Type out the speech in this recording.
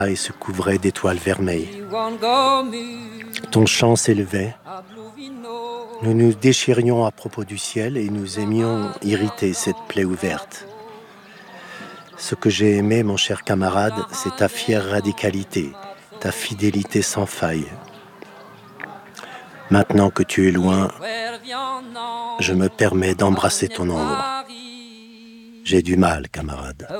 et se couvrait d'étoiles vermeilles. Ton chant s'élevait. Nous nous déchirions à propos du ciel et nous aimions irriter cette plaie ouverte. Ce que j'ai aimé, mon cher camarade, c'est ta fière radicalité, ta fidélité sans faille. Maintenant que tu es loin, je me permets d'embrasser ton ombre. J'ai du mal, camarade.